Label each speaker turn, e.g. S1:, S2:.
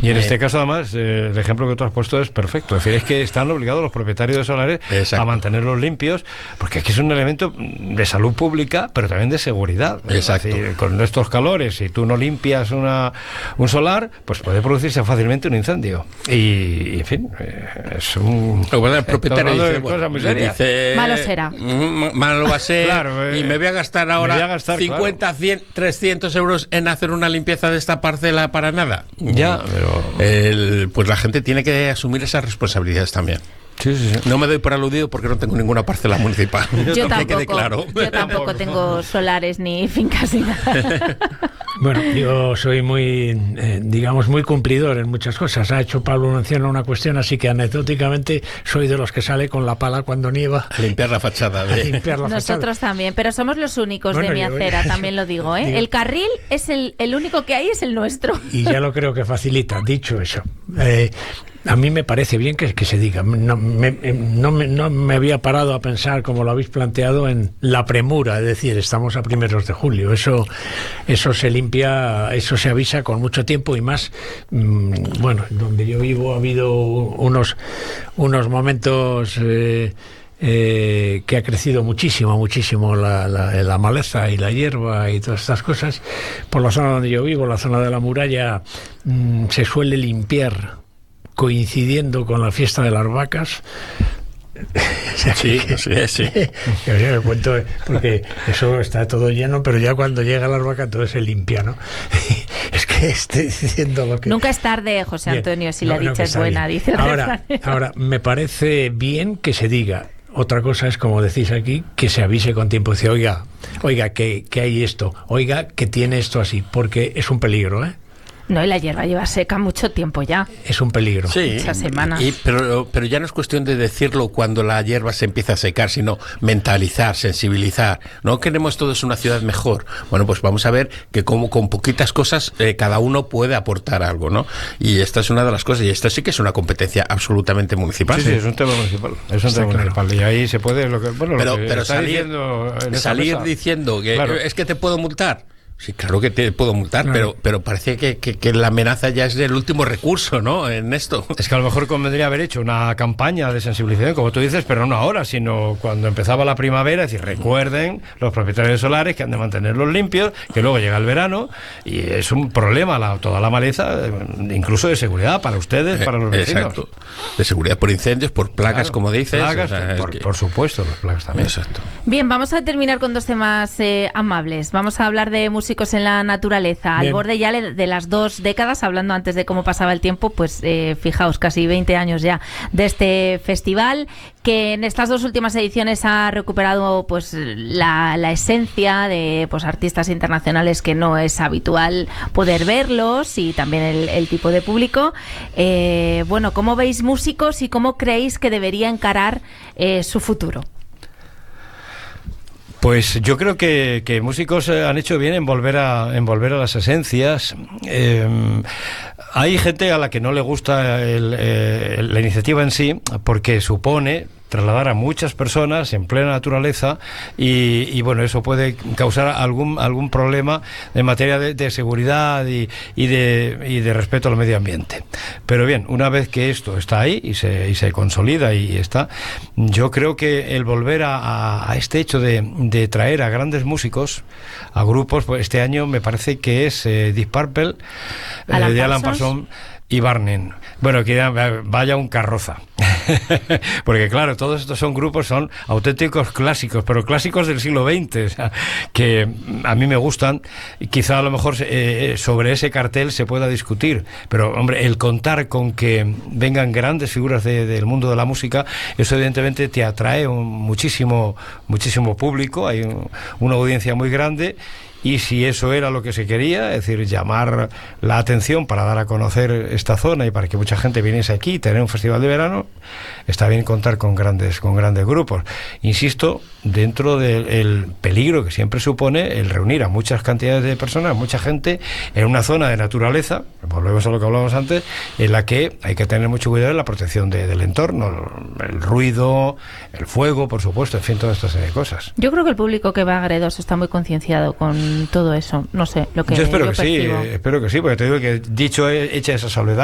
S1: Y en este caso, además, el ejemplo que tú has puesto es perfecto. Es decir, es que están obligados los propietarios de solares a mantenerlos limpios, porque es que es un elemento de salud pública, pero también de seguridad.
S2: Exacto.
S1: Es decir, con estos calores, si tú no limpias un solar, pues puede producirse fácilmente un incendio. Y en fin, es un...
S2: Bueno, el propietario
S1: dice,
S3: malo será.
S2: Malo va a ser,
S1: claro,
S2: y me voy a gastar ahora 50, claro. 100, 300 euros en hacer una limpieza de esta parcela para nada.
S1: Ya, pero...
S2: pues la gente tiene que asumir esas responsabilidades también.
S1: Sí.
S2: No me doy por aludido porque no tengo ninguna parcela municipal.
S3: Yo tampoco,
S2: que quede claro.
S3: Yo tampoco tengo solares ni fincas ni nada.
S4: Bueno, yo soy muy, digamos, muy cumplidor en muchas cosas. Ha hecho Pablo mención a una cuestión, así que anecdóticamente soy de los que sale con la pala cuando nieva.
S2: A limpiar la fachada.
S3: Nosotros también, pero somos los únicos de mi acera, también lo digo, ¿eh? El carril es el único que hay, es el nuestro.
S4: Y ya lo creo que facilita. Dicho eso, a mí me parece bien que se diga. No me había parado a pensar, como lo habéis planteado, en la premura, es decir, estamos a primeros de julio. Eso se limpia, eso se avisa con mucho tiempo y más. Bueno, donde yo vivo ha habido unos momentos que ha crecido muchísimo la maleza y la hierba y todas estas cosas. Por la zona donde yo vivo, la zona de la muralla, se suele limpiar coincidiendo con la fiesta de las vacas.
S2: Sí.
S4: Yo cuento porque eso está todo lleno, pero ya cuando llega las vacas todo se limpia, ¿no? Es que estoy diciendo lo que...
S3: Nunca es tarde, José Antonio, si la dicha es buena, dice el refrán.
S4: Ahora, me parece bien que se diga. Otra cosa es, como decís aquí, que se avise con tiempo. Dice, oiga, que hay esto, oiga, que tiene esto así, porque es un peligro, ¿eh?
S3: No, y la hierba lleva seca mucho tiempo ya.
S4: Es un peligro.
S2: Sí,
S3: muchas semanas.
S2: Pero ya no es cuestión de decirlo cuando la hierba se empieza a secar, sino mentalizar, sensibilizar. No queremos todos una ciudad mejor. Bueno, pues vamos a ver que como con poquitas cosas cada uno puede aportar algo, ¿no? Y esta es una de las cosas, y esta sí que es una competencia absolutamente municipal.
S1: Sí, es un tema municipal. Es un tema municipal. Y ahí se puede...
S2: Pero salir diciendo que es que te puedo multar. Sí, claro que te puedo multar, pero parece que la amenaza ya es el último recurso, ¿no? En esto.
S1: Es que a lo mejor convendría haber hecho una campaña de sensibilización, como tú dices, pero no ahora, sino cuando empezaba la primavera. Es decir, recuerden los propietarios solares que han de mantenerlos limpios, que luego llega el verano y es un problema toda la maleza, incluso de seguridad para ustedes, para los vecinos.
S2: Exacto. De seguridad por incendios, por plagas, como dices.
S1: Plagas, por supuesto, las plagas también.
S2: Exacto.
S3: Bien, vamos a terminar con dos temas amables. Vamos a hablar de músicos en la naturaleza. Bien. Al borde ya de las 2 décadas, hablando antes de cómo pasaba el tiempo, pues fijaos, casi 20 años ya de este festival, que en estas 2 últimas ediciones ha recuperado pues la esencia de pues artistas internacionales que no es habitual poder verlos, y también el tipo de público. Bueno, ¿cómo veis músicos y cómo creéis que debería encarar su futuro?
S1: Pues yo creo que músicos han hecho bien en volver a las esencias. Hay gente a la que no le gusta la iniciativa en sí, porque supone trasladar a muchas personas en plena naturaleza y bueno, eso puede causar algún problema en materia de seguridad y de respeto al medio ambiente. Pero bien, una vez que esto está ahí y se consolida y está, yo creo que el volver a este hecho de traer a grandes músicos, a grupos, pues este año me parece que es Deep Purple, de Alan Parsons y Barnen. Bueno, que vaya un carroza. Porque claro, todos estos son grupos, son auténticos clásicos, pero clásicos del siglo XX, o sea, que a mí me gustan. Quizá a lo mejor sobre ese cartel se pueda discutir, pero hombre, el contar con que vengan grandes figuras del mundo de la música, eso evidentemente te atrae muchísimo público, hay una audiencia muy grande. Y si eso era lo que se quería, es decir, llamar la atención para dar a conocer esta zona y para que mucha gente viniese aquí y tener un festival de verano, está bien contar con grandes grupos. Insisto, dentro del peligro que siempre supone el reunir a muchas cantidades de personas, mucha gente, en una zona de naturaleza, volvemos a lo que hablábamos antes, en la que hay que tener mucho cuidado en la protección del entorno, el ruido, el fuego, por supuesto, en fin, todas estas cosas.
S3: Yo creo que el público que va a Gredos está muy concienciado con todo eso, no sé, lo que
S1: yo espero
S3: yo
S1: que
S3: percibo.
S1: Sí, espero que sí, porque te digo que hecha esa salvedad,